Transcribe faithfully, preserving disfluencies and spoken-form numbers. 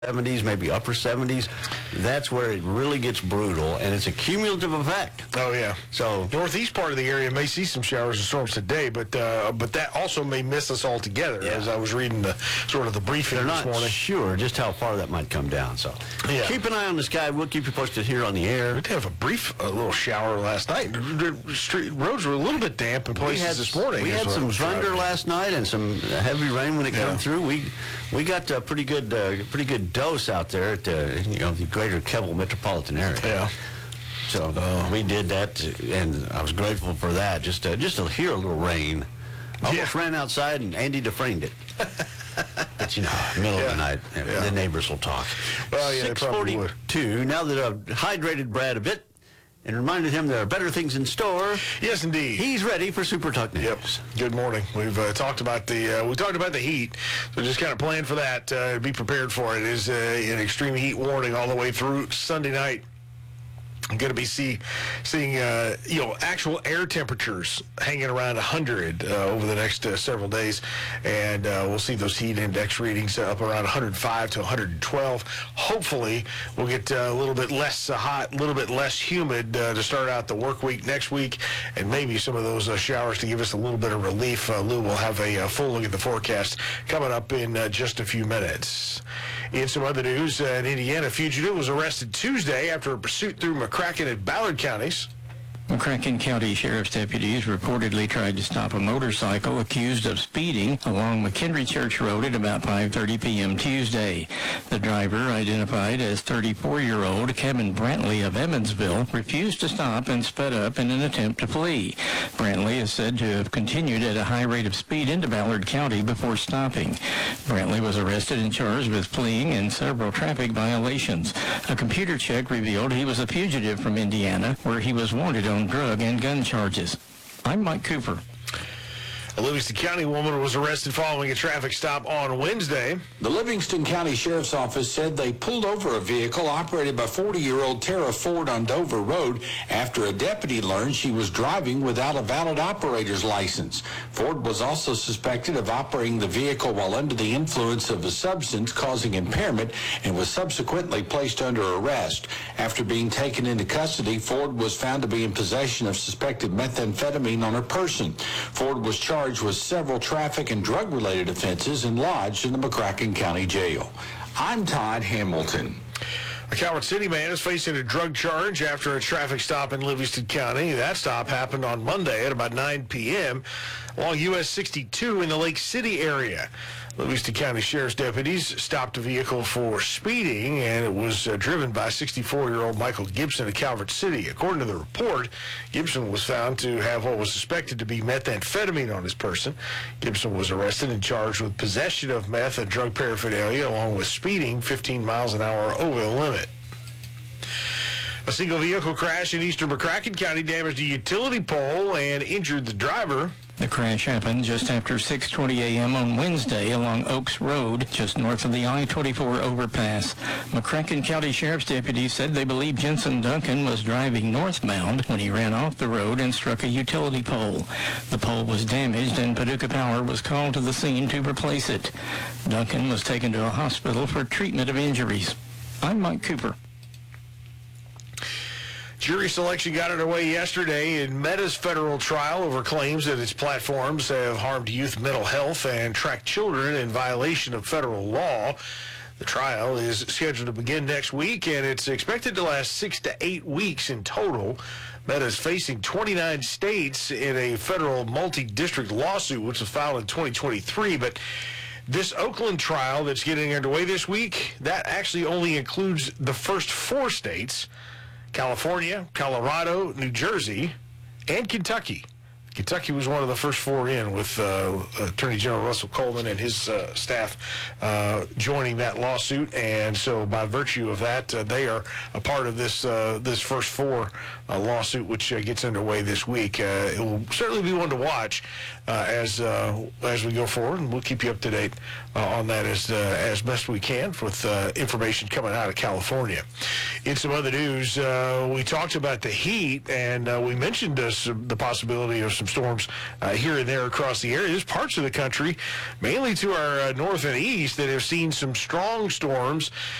seventies, maybe upper seventies. That's where it really gets brutal, and it's a cumulative effect. Oh, yeah. So northeast part of the area may see some showers and storms today, but uh, but that also may miss us altogether. Yeah. As I was reading the sort of the briefing they're this not morning. sure just how far that might come down. So yeah. keep an eye on the sky. We'll keep you posted here on the air. We did have a brief uh, little shower last night. The street, roads were a little bit damp in places had, this morning. We had some thunder last night and some heavy rain when it yeah. came through. We we got a pretty good uh, pretty good dose out there at uh, you know the greater Keble metropolitan area. Yeah. So uh, we did that, and I was grateful for that. Just to, just to hear a little rain. I almost yeah. ran outside, and Andy deframed it. But, you know, middle yeah. of the night, yeah. the neighbors will talk. Well, yeah, they probably would. six forty-two, now that I've hydrated Brad a bit and reminded him there are better things in store. Yes, indeed. He's ready for Super Talk News. Yep. Good morning. We've uh, talked about the uh, we talked about the heat, so just kind of plan for that. Uh, be prepared for it. It is uh, an extreme heat warning all the way through Sunday night. I'm going to be see, seeing, uh, you know, actual air temperatures hanging around one hundred uh, over the next uh, several days, and uh, we'll see those heat index readings up around one hundred five to one hundred twelve. Hopefully, we'll get uh, a little bit less uh, hot, a little bit less humid uh, to start out the work week next week, and maybe some of those uh, showers to give us a little bit of relief. Uh, Lou will have a uh, full look at the forecast coming up in uh, just a few minutes. In some other news, uh, an Indiana fugitive was arrested Tuesday after a pursuit through McCracken and Ballard counties. McCracken County Sheriff's deputies reportedly tried to stop a motorcycle accused of speeding along McHenry Church Road at about five thirty p.m. Tuesday. The driver, identified as thirty-four-year-old Kevin Brantley of Evansville, refused to stop and sped up in an attempt to flee. Brantley is said to have continued at a high rate of speed into Ballard County before stopping. Brantley was arrested and charged with fleeing and several traffic violations. A computer check revealed he was a fugitive from Indiana, where he was wanted on drug and gun charges. I'm Mike Cooper. A Livingston County woman was arrested following a traffic stop on Wednesday. The Livingston County Sheriff's Office said they pulled over a vehicle operated by forty-year-old Tara Ford on Dover Road after a deputy learned she was driving without a valid operator's license. Ford was also suspected of operating the vehicle while under the influence of a substance causing impairment and was subsequently placed under arrest. After being taken into custody, Ford was found to be in possession of suspected methamphetamine on her person. Ford was charged with several traffic and drug-related offenses and lodged in the McCracken County Jail. I'm Todd Hamilton. A Calvert City man is facing a drug charge after a traffic stop in Livingston County. That stop happened on Monday at about nine p.m. along U S sixty-two in the Lake City area. Livingston County Sheriff's deputies stopped a vehicle for speeding, and it was uh, driven by sixty-four-year-old Michael Gibson of Calvert City. According to the report, Gibson was found to have what was suspected to be methamphetamine on his person. Gibson was arrested and charged with possession of meth and drug paraphernalia, along with speeding fifteen miles an hour over the limit. A single vehicle crash in eastern McCracken County damaged a utility pole and injured the driver. The crash happened just after six twenty a.m. on Wednesday along Oaks Road, just north of the I twenty-four overpass. McCracken County Sheriff's deputies said they believe Jensen Duncan was driving northbound when he ran off the road and struck a utility pole. The pole was damaged, and Paducah Power was called to the scene to replace it. Duncan was taken to a hospital for treatment of injuries. I'm Mike Cooper. Jury selection got underway yesterday in Meta's federal trial over claims that its platforms have harmed youth mental health and tracked children in violation of federal law. The trial is scheduled to begin next week, and it's expected to last six to eight weeks in total. Meta is facing twenty-nine states in a federal multi-district lawsuit, which was filed in twenty twenty-three, but this Oakland trial that's getting underway this week, that actually only includes the first four states: California, Colorado, New Jersey, and Kentucky. Kentucky was one of the first four in, with uh, Attorney General Russell Coleman and his uh, staff uh, joining that lawsuit. And so by virtue of that, uh, they are a part of this uh, this first four uh, lawsuit, which uh, gets underway this week. Uh, it will certainly be one to watch uh, as uh, as we go forward, and we'll keep you up to date uh, on that as uh, as best we can with uh, information coming out of California. In some other news, uh, we talked about the heat, and uh, we mentioned uh, some, the possibility of some storms uh, here and there across the area. There's parts of the country, mainly to our uh, north and east, that have seen some strong storms